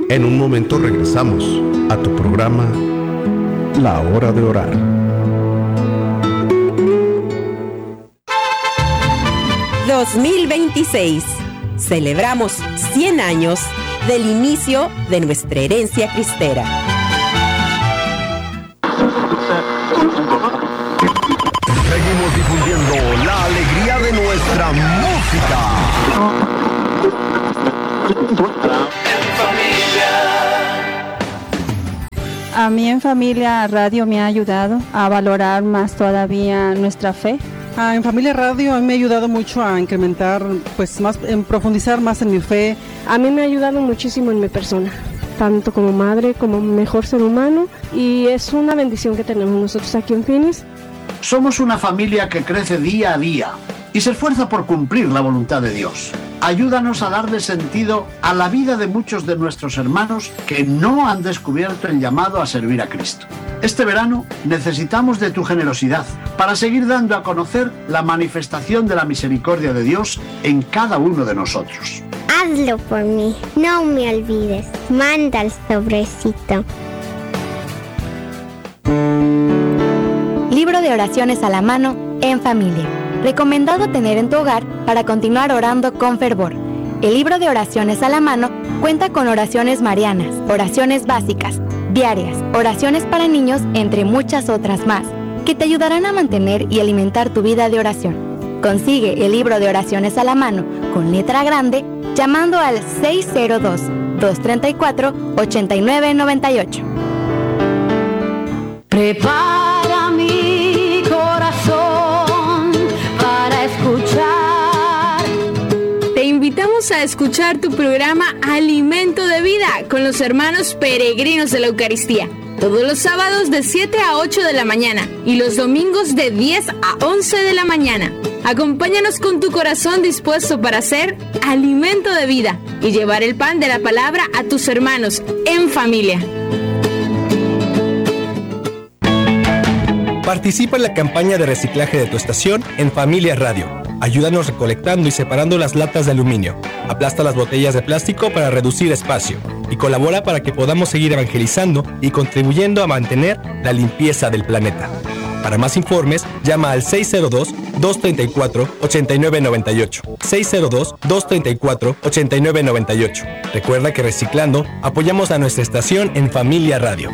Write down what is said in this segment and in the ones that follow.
En un momento regresamos a tu programa La Hora de Orar. ...2026... Celebramos 100 años del inicio de nuestra herencia cristera. Seguimos difundiendo la alegría de nuestra música. A mí en Familia Radio me ha ayudado a valorar más todavía nuestra fe. En Familia Radio a mí me ha ayudado mucho a incrementar, en profundizar más en mi fe. A mí me ha ayudado muchísimo en mi persona, tanto como madre, como mejor ser humano, y es una bendición que tenemos nosotros aquí en Phoenix. Somos una familia que crece día a día y se esfuerza por cumplir la voluntad de Dios. Ayúdanos a darle sentido a la vida de muchos de nuestros hermanos que no han descubierto el llamado a servir a Cristo. Este verano necesitamos de tu generosidad para seguir dando a conocer la manifestación de la misericordia de Dios en cada uno de nosotros. Hazlo por mí, no me olvides. Manda el sobrecito. Libro de oraciones a la mano en familia. Recomendado tener en tu hogar para continuar orando con fervor. El libro de oraciones a la mano cuenta con oraciones marianas, oraciones básicas, diarias, oraciones para niños, entre muchas otras más, que te ayudarán a mantener y alimentar tu vida de oración. Consigue el libro de oraciones a la mano con letra grande llamando al 602-234-8998. Prepara mi corazón para escuchar. Te invitamos a escuchar tu programa Alimento de Vida con los hermanos peregrinos de la Eucaristía. Todos los sábados de 7 a 8 de la mañana y los domingos de 10 a 11 de la mañana. Acompáñanos con tu corazón dispuesto para hacer alimento de vida y llevar el pan de la palabra a tus hermanos en familia. Participa en la campaña de reciclaje de tu estación en Familia Radio. Ayúdanos recolectando y separando las latas de aluminio. Aplasta las botellas de plástico para reducir espacio. Y colabora para que podamos seguir evangelizando y contribuyendo a mantener la limpieza del planeta. Para más informes, llama al 602-234-8998. 602-234-8998. Recuerda que reciclando, apoyamos a nuestra estación en Familia Radio.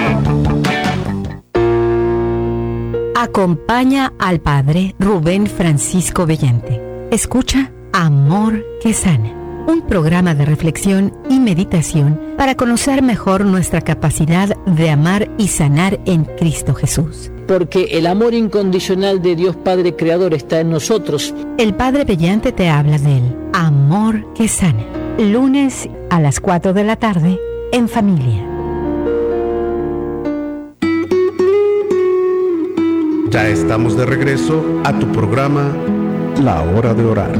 Acompaña al Padre Rubén Francisco Bellante. Escucha Amor que Sana, un programa de reflexión y meditación para conocer mejor nuestra capacidad de amar y sanar en Cristo Jesús. Porque el amor incondicional de Dios Padre Creador está en nosotros. El Padre Bellante te habla del Amor que Sana, lunes a las 4 de la tarde en Familia. Ya estamos de regreso a tu programa La Hora de Orar.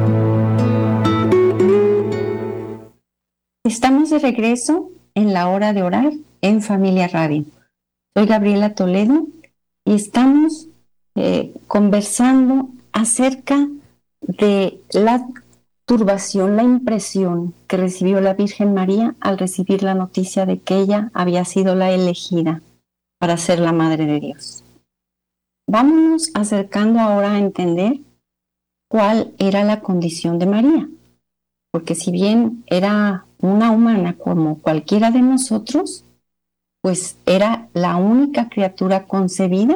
Estamos de regreso en La Hora de Orar en Familia Radio. Soy Gabriela Toledo y estamos conversando acerca de la turbación, la impresión que recibió la Virgen María al recibir la noticia de que ella había sido la elegida para ser la Madre de Dios. Vámonos acercando ahora a entender cuál era la condición de María, porque si bien era una humana como cualquiera de nosotros, pues era la única criatura concebida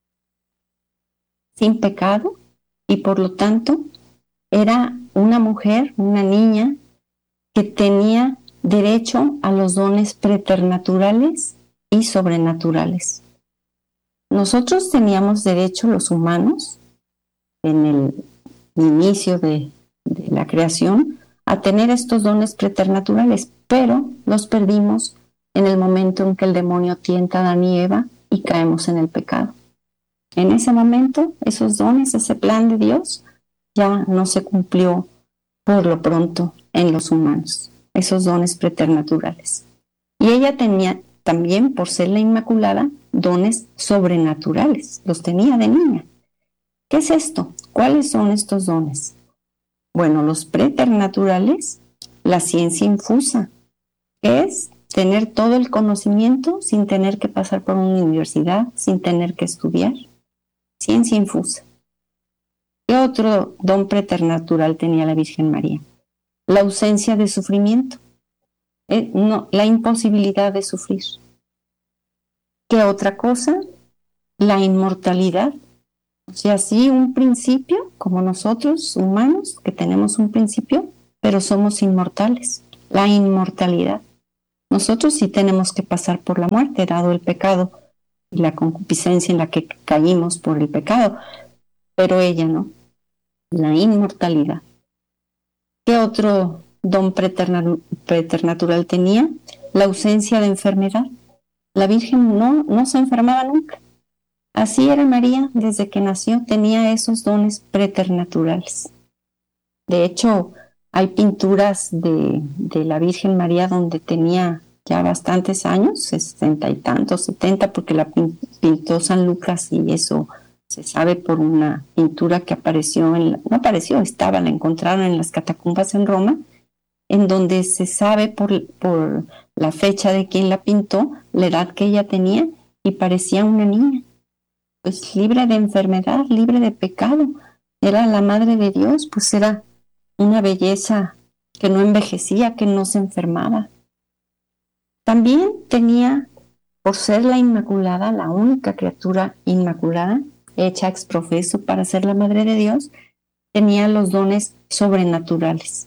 sin pecado y por lo tanto era una mujer, una niña que tenía derecho a los dones preternaturales y sobrenaturales. Nosotros teníamos derecho, los humanos, en el inicio de la creación, a tener estos dones preternaturales, pero los perdimos en el momento en que el demonio tienta a Adán y Eva y caemos en el pecado. En ese momento, esos dones, ese plan de Dios, ya no se cumplió por lo pronto en los humanos, esos dones preternaturales. Y ella tenía también, por ser la Inmaculada, dones sobrenaturales, los tenía de niña. ¿Qué es esto? ¿Cuáles son estos dones? Bueno, los preternaturales, la ciencia infusa, Es tener todo el conocimiento sin tener que pasar por una universidad, sin tener que estudiar. Ciencia infusa. ¿Qué otro don preternatural tenía la Virgen María? La ausencia de sufrimiento. La imposibilidad de sufrir. ¿Qué otra cosa? La inmortalidad. O sea, sí, un principio, como nosotros humanos, que tenemos un principio, pero somos inmortales. La inmortalidad. Nosotros sí tenemos que pasar por la muerte, dado el pecado y la concupiscencia en la que caímos por el pecado, pero ella no. La inmortalidad. ¿Qué otro don preternatural tenía? La ausencia de enfermedad. La Virgen no se enfermaba nunca. Así era María desde que nació, tenía esos dones preternaturales. De hecho, hay pinturas de la Virgen María donde tenía ya bastantes años, 60 y tantos, 70, porque la pintó San Lucas, y eso se sabe por una pintura que la encontraron en las catacumbas en Roma, en donde se sabe por la fecha de quien la pintó, la edad que ella tenía, y parecía una niña, pues libre de enfermedad, libre de pecado. Era la Madre de Dios, pues era una belleza que no envejecía, que no se enfermaba. También tenía, por ser la Inmaculada, la única criatura inmaculada, hecha ex profeso para ser la Madre de Dios, tenía los dones sobrenaturales.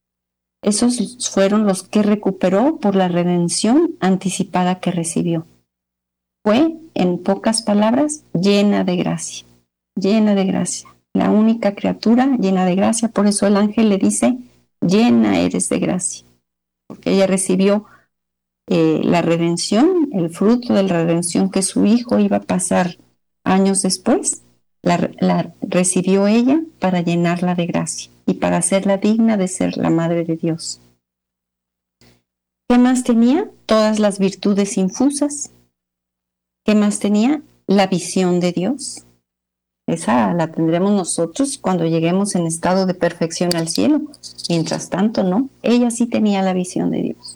Esos fueron los que recuperó por la redención anticipada que recibió. Fue, en pocas palabras, llena de gracia, llena de gracia. La única criatura llena de gracia, por eso el ángel le dice, llena eres de gracia, porque ella recibió la redención, el fruto de la redención que su hijo iba a pasar años después, la recibió ella para llenarla de gracia y para hacerla digna de ser la Madre de Dios. ¿Qué más tenía? Todas las virtudes infusas. ¿Qué más tenía? La visión de Dios. Esa la tendremos nosotros cuando lleguemos en estado de perfección al cielo. Mientras tanto, no. Ella sí tenía la visión de Dios.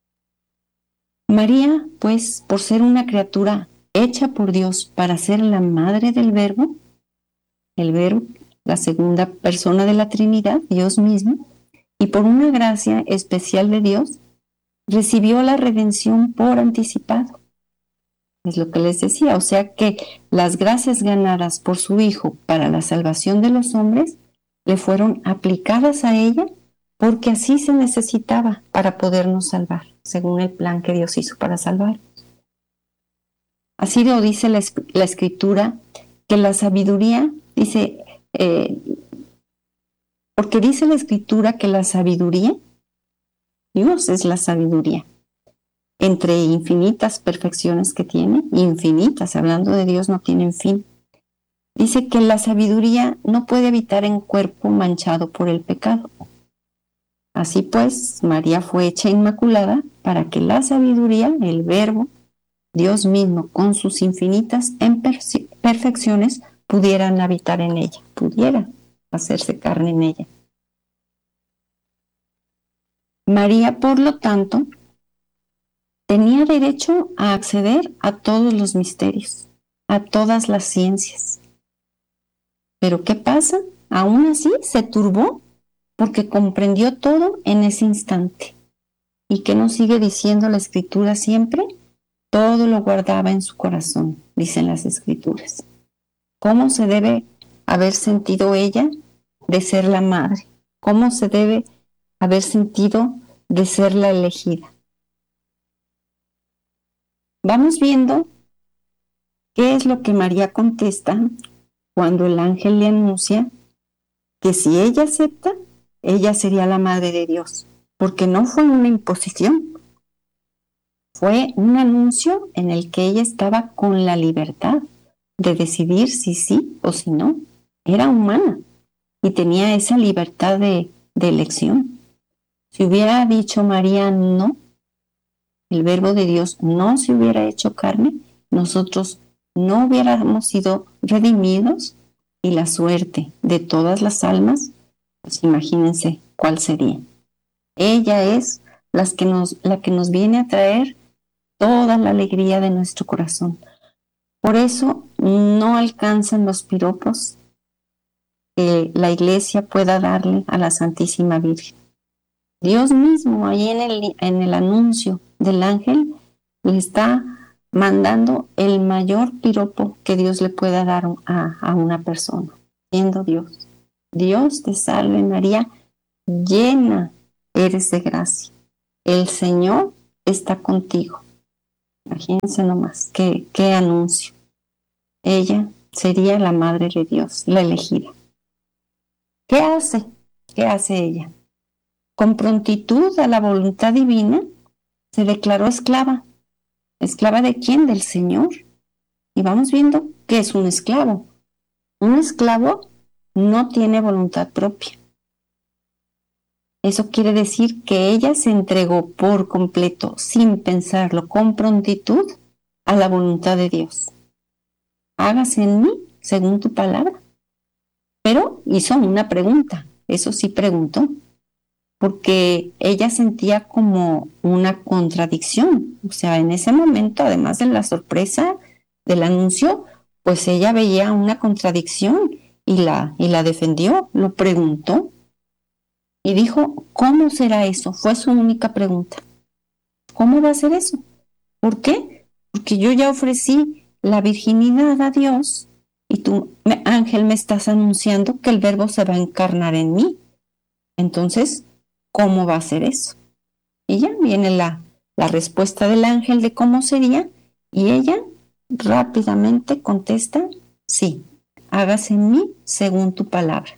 María, pues, por ser una criatura hecha por Dios para ser la madre del Verbo, el Verbo, la segunda persona de la Trinidad, Dios mismo, y por una gracia especial de Dios, recibió la redención por anticipado. Es lo que les decía, o sea que las gracias ganadas por su Hijo para la salvación de los hombres le fueron aplicadas a ella porque así se necesitaba para podernos salvar, según el plan que Dios hizo para salvarnos. Así lo dice la Escritura, que la sabiduría, dice, porque dice la Escritura que la sabiduría, Dios es la sabiduría, entre infinitas perfecciones que tiene, infinitas, hablando de Dios no tienen fin. Dice que la sabiduría no puede habitar en cuerpo manchado por el pecado. Así pues, María fue hecha inmaculada para que la sabiduría, el Verbo, Dios mismo, con sus infinitas perfecciones, pudieran habitar en ella, pudiera hacerse carne en ella. María, por lo tanto, tenía derecho a acceder a todos los misterios, a todas las ciencias. Pero ¿qué pasa? Aún así se turbó porque comprendió todo en ese instante. ¿Y qué nos sigue diciendo la Escritura siempre? Todo lo guardaba en su corazón, dicen las Escrituras. ¿Cómo se debe haber sentido ella de ser la madre? ¿Cómo se debe haber sentido de ser la elegida? Vamos viendo qué es lo que María contesta cuando el ángel le anuncia que si ella acepta, ella sería la Madre de Dios, porque no fue una imposición, fue un anuncio en el que ella estaba con la libertad de decidir si sí o si no. Era humana y tenía esa libertad de elección. Si hubiera dicho María no, el Verbo de Dios no se hubiera hecho carne, nosotros no hubiéramos sido redimidos y la suerte de todas las almas, pues imagínense cuál sería. Ella es la que nos viene a traer toda la alegría de nuestro corazón. Por eso no alcanzan los piropos que la Iglesia pueda darle a la Santísima Virgen. Dios mismo, ahí en el anuncio del ángel, le está mandando el mayor piropo que Dios le pueda dar a una persona, siendo Dios. Dios te salve María, llena eres de gracia. El Señor está contigo. Imagínense nomás, qué anuncio. Ella sería la Madre de Dios, la elegida. ¿Qué hace? ¿Qué hace ella? Con prontitud a la voluntad divina, se declaró esclava. ¿Esclava de quién? Del Señor. Y vamos viendo que es un esclavo. Un esclavo no tiene voluntad propia. Eso quiere decir que ella se entregó por completo, sin pensarlo, con prontitud, a la voluntad de Dios. Hágase en mí según tu palabra. Pero hizo una pregunta, eso sí preguntó, porque ella sentía como una contradicción. O sea, en ese momento, además de la sorpresa del anuncio, pues ella veía una contradicción y la defendió, lo preguntó. Y dijo, ¿cómo será eso? Fue su única pregunta. ¿Cómo va a ser eso? ¿Por qué? Porque yo ya ofrecí la virginidad a Dios y tú, ángel, me estás anunciando que el Verbo se va a encarnar en mí. Entonces, ¿cómo va a ser eso? Y ya viene la respuesta del ángel de cómo sería, y ella rápidamente contesta, sí, hágase en mí según tu palabra.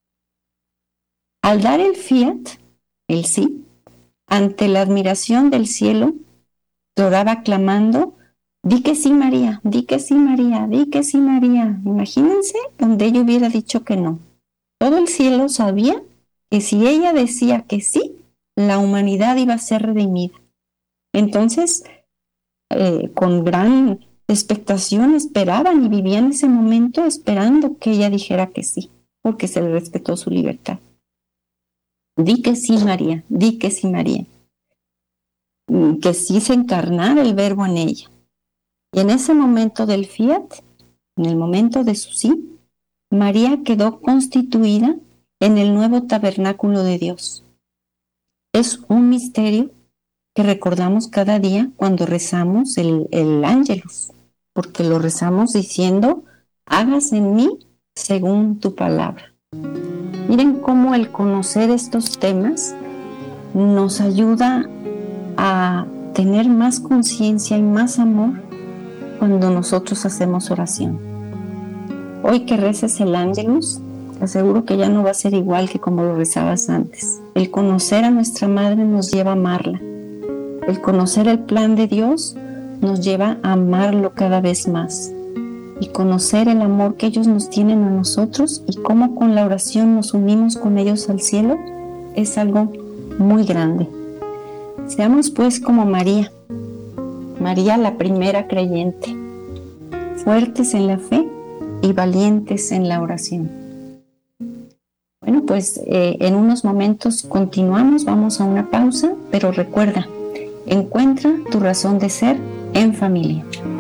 Al dar el fiat, el sí, ante la admiración del cielo, lloraba clamando, di que sí María, di que sí María, di que sí María. Imagínense donde ella hubiera dicho que no. Todo el cielo sabía que si ella decía que sí, la humanidad iba a ser redimida. Entonces, con gran expectación esperaban y vivían ese momento esperando que ella dijera que sí, porque se le respetó su libertad. Di que sí María, di que sí María. Que sí se encarnara el Verbo en ella. Y en ese momento del fiat, en el momento de su sí, María quedó constituida en el nuevo tabernáculo de Dios. Es un misterio que recordamos cada día cuando rezamos el Ángelus, porque lo rezamos diciendo, hágase en mí según tu palabra. Miren cómo el conocer estos temas nos ayuda a tener más conciencia y más amor cuando nosotros hacemos oración. Hoy que reces el Ángelus, te aseguro que ya no va a ser igual que como lo rezabas antes. El conocer a nuestra Madre nos lleva a amarla. El conocer el plan de Dios nos lleva a amarlo cada vez más. Y conocer el amor que ellos nos tienen a nosotros y cómo con la oración nos unimos con ellos al cielo es algo muy grande. Seamos pues como María, María la primera creyente, fuertes en la fe y valientes en la oración. Bueno, pues en unos momentos continuamos, vamos a una pausa, pero recuerda, encuentra tu razón de ser en familia.